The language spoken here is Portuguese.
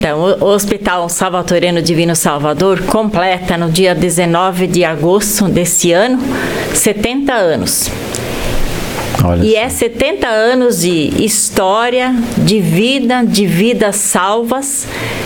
Então, o Hospital Salvatoriano Divino Salvador completa no dia 19 de agosto desse ano 70 anos. Olha E só. é 70 anos de história, de vidas salvas